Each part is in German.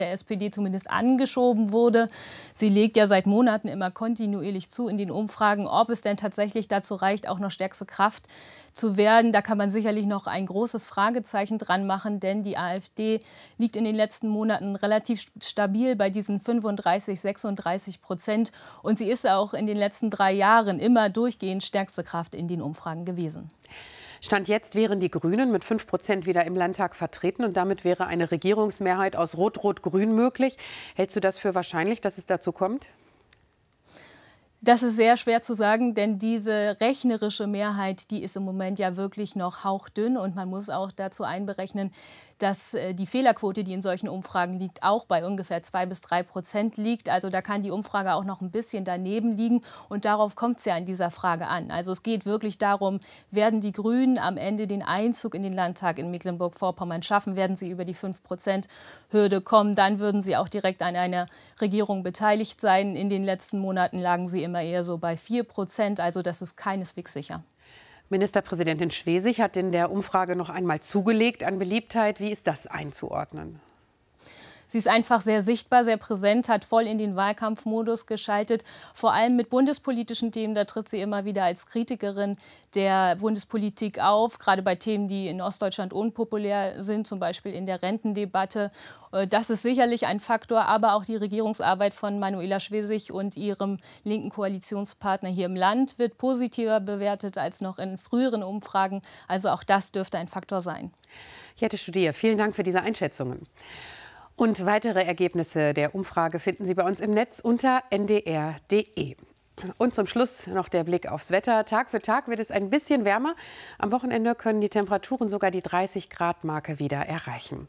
der SPD zumindest angeschoben wurde. Sie legt ja seit Monaten immer kontinuierlich zu in den Umfragen. Ob es denn tatsächlich dazu reicht, auch noch stärkste Kraft zu werden, da kann man sicherlich noch ein großes Fragezeichen dran machen, denn die AfD liegt in den letzten Monaten relativ stabil bei diesen 35–36%. Und sie ist auch in den letzten 3 Jahren immer durchgehend stärkste Kraft in den Umfragen gewesen. Stand jetzt wären die Grünen mit 5% wieder im Landtag vertreten und damit wäre eine Regierungsmehrheit aus Rot-Rot-Grün möglich. Hältst du das für wahrscheinlich, dass es dazu kommt? Das ist sehr schwer zu sagen, denn diese rechnerische Mehrheit, die ist im Moment ja wirklich noch hauchdünn. Und man muss auch dazu einberechnen, dass die Fehlerquote, die in solchen Umfragen liegt, auch bei ungefähr 2–3% liegt. Also da kann die Umfrage auch noch ein bisschen daneben liegen. Und darauf kommt es ja in dieser Frage an. Also es geht wirklich darum, werden die Grünen am Ende den Einzug in den Landtag in Mecklenburg-Vorpommern schaffen? Werden sie über die 5%-Hürde kommen? Dann würden sie auch direkt an einer Regierung beteiligt sein. In den letzten Monaten lagen sie immer eher so bei 4%. Also das ist keineswegs sicher. Ministerpräsidentin Schwesig hat in der Umfrage noch einmal zugelegt an Beliebtheit. Wie ist das einzuordnen? Sie ist einfach sehr sichtbar, sehr präsent, hat voll in den Wahlkampfmodus geschaltet. Vor allem mit bundespolitischen Themen, da tritt sie immer wieder als Kritikerin der Bundespolitik auf. Gerade bei Themen, die in Ostdeutschland unpopulär sind, zum Beispiel in der Rentendebatte. Das ist sicherlich ein Faktor, aber auch die Regierungsarbeit von Manuela Schwesig und ihrem linken Koalitionspartner hier im Land wird positiver bewertet als noch in früheren Umfragen. Also auch das dürfte ein Faktor sein. Jette Studier, vielen Dank für diese Einschätzungen. Und weitere Ergebnisse der Umfrage finden Sie bei uns im Netz unter ndr.de. Und zum Schluss noch der Blick aufs Wetter. Tag für Tag wird es ein bisschen wärmer. Am Wochenende können die Temperaturen sogar die 30-Grad-Marke wieder erreichen.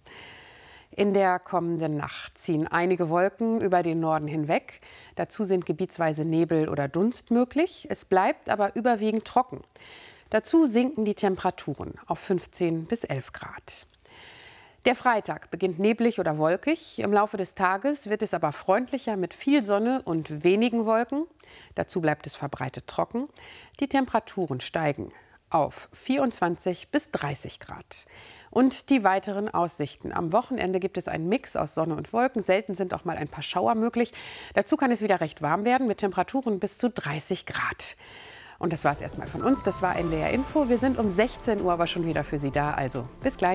In der kommenden Nacht ziehen einige Wolken über den Norden hinweg. Dazu sind gebietsweise Nebel oder Dunst möglich. Es bleibt aber überwiegend trocken. Dazu sinken die Temperaturen auf 15 bis 11 Grad. Der Freitag beginnt neblig oder wolkig. Im Laufe des Tages wird es aber freundlicher mit viel Sonne und wenigen Wolken. Dazu bleibt es verbreitet trocken. Die Temperaturen steigen auf 24 bis 30 Grad. Und die weiteren Aussichten. Am Wochenende gibt es einen Mix aus Sonne und Wolken. Selten sind auch mal ein paar Schauer möglich. Dazu kann es wieder recht warm werden mit Temperaturen bis zu 30 Grad. Und das war es erstmal von uns. Das war NDR Info. Wir sind um 16 Uhr aber schon wieder für Sie da. Also bis gleich.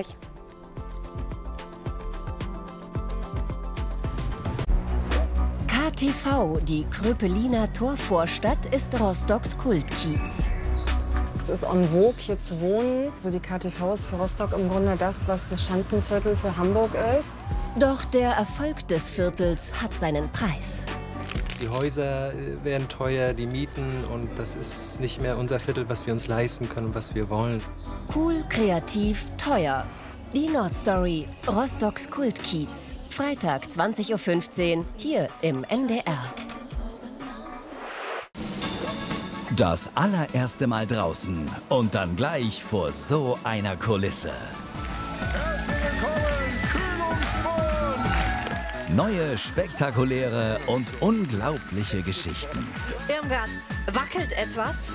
KTV, die Kröpeliner Torvorstadt, ist Rostocks Kultkiez. Es ist en vogue, hier zu wohnen. So die KTV ist für Rostock im Grunde das, was das Schanzenviertel für Hamburg ist. Doch der Erfolg des Viertels hat seinen Preis. Die Häuser werden teuer, die Mieten, und das ist nicht mehr unser Viertel, was wir uns leisten können, was wir wollen. Cool, kreativ, teuer. Die Nordstory, Rostocks Kultkiez. Freitag 20:15 Uhr hier im NDR. Das allererste Mal draußen und dann gleich vor so einer Kulisse. Herzlich willkommen, Kühlungsborn! Neue, spektakuläre und unglaubliche Geschichten. Irmgard, wackelt etwas?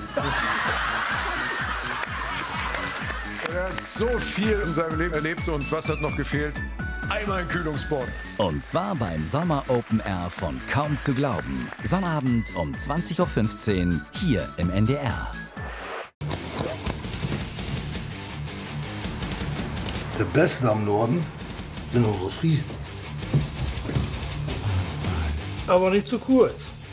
Er hat so viel in seinem Leben erlebt und was hat noch gefehlt? Einmal ein Kühlungsborn. Und zwar beim Sommer Open Air von Kaum zu glauben. Sonnabend um 20:15 Uhr hier im NDR. Der Beste am Norden sind unsere Friesen. Aber nicht zu kurz.